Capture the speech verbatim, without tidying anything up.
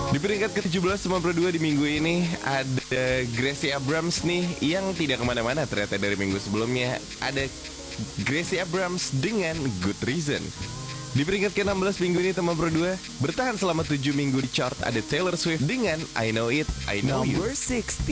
Di peringkat ke tujuh belas sembilan puluh dua di minggu ini ada Gracie Abrams nih yang tidak kemana-mana ternyata dari minggu sebelumnya. Ada Gracie Abrams dengan Good Reason. Di peringkat ke enam belas minggu ini teman berdua bertahan selama tujuh minggu di chart ada Taylor Swift dengan I Know It, I Know You. Number sixty.